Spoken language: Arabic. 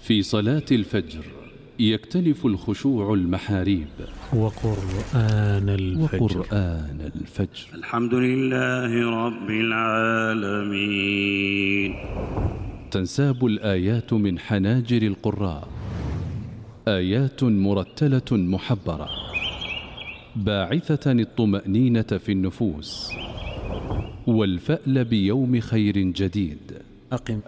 في صلاة الفجر يكتنف الخشوع المحاريب. وقرآن الفجر. الحمد لله رب العالمين. تنساب الآيات من حناجر القراء، آيات مرتلة محبرة باعثة الطمأنينة في النفوس والفأل بيوم خير جديد. أقم